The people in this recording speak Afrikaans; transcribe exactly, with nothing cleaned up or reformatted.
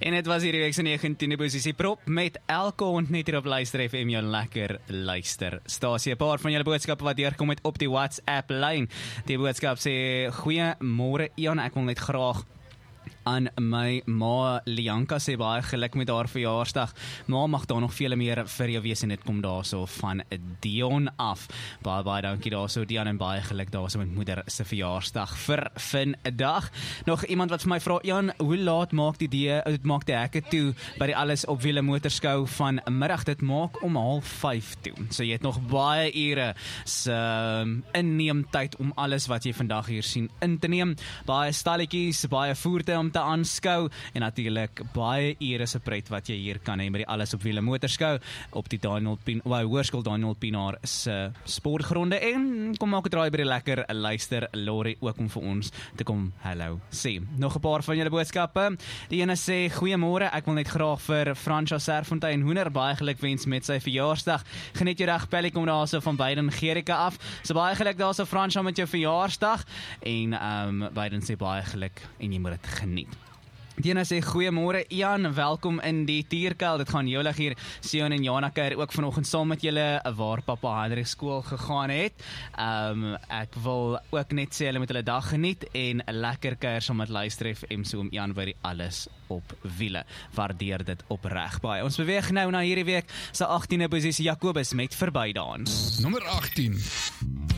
En dit was hierdie week se negentiende posisie prop met elke hond net hier op Luister F M, jou lekker luister stasie. 'n Paar van julle boodskappe wat deurkom het op die WhatsApp lyn. Die boodskap sê: "Goeiemôre Ian, ek wil net graag aan my ma Lianka sê baie geluk met haar verjaarsdag. Ma mag daar nog vele meer vir jou wees en dit kom daarso van Dion af. Baie baie dankie daarso Dion en baie geluk daarso met moeder se verjaarsdag vir vandag. Nog iemand wat vir my vra, Jan, hoe laat maak die die dit maak die hekke toe by die Alles op Wiele motorskou van middag? Dit maak om half vyf toe. So jy het nog baie ure se um, inneemtyd om alles wat jy vandag hier sien in te neem. Baie stalletjies, baie voertuie om te aanskou en natuurlik baie ure se pret wat jy hier kan hê by die Alles op Wiele motorskou op die Daniel Pien, wow, Hoërskool Daniel Pienaar se sportgronde. En kom maak 'n draai by die lekker luister lorry ook om vir ons te kom hallo sê. Nog 'n paar van julle boodskappe. Die ene sê: "Goeiemôre, ek wil net graag vir Fransja Serfontein Hoender baie geluk wens met sy verjaarsdag. Geniet jou dag, Pelly, kom daarso van Biden Gerika af. So baie geluk daarso Fransja met jou verjaarsdag en ehm um, Biden sê baie geluk en jy moet dit geniet." Die ene sê: "Goeiemôre Ian, welkom in die Tierkuil. Dit gaan joulig hier. Sion en Jana kuier ook vanoggend saam met julle waar Papa Hendrik skool gegaan het. Um, ek wil ook net sê hulle moet hulle dag geniet en lekker kuier saam met Luister F M so om Ian by die Alles op Wiele. Waardeer dit opreg baie." Ons beweeg nou na hierdie week se agtiende posisie, Jacobus met Verbydans. Nommer agttien.